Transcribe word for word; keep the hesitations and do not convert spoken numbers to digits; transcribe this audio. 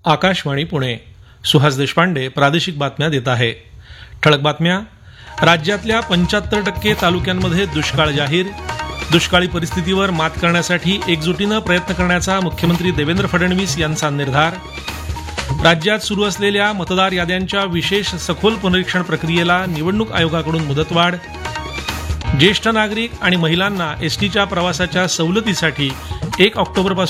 आकाशवाणी पुणे. सुहास देशपांडे प्रादेशिक बातम्या देत आहे. ठळक बातम्या. राज्यातल्या पंच्याहत्तर टक्के तालुक्यांमध्ये दुष्काळ जाहीर. दुष्काळी परिस्थितीवर मात करण्यासाठी एकजुटीनं प्रयत्न करण्याचा मुख्यमंत्री देवेंद्र फडणवीस यांचा निर्धार. राज्यात सुरू असलेल्या मतदार याद्यांच्या विशेष सखोल पुनरीक्षण प्रक्रियेला निवडणूक आयोगाकडून मुदतवाढ. ज्येष्ठ नागरिक आणि महिलांना एसटीच्या प्रवासाच्या सवलतीसाठी एक ऑक्टोबरपासून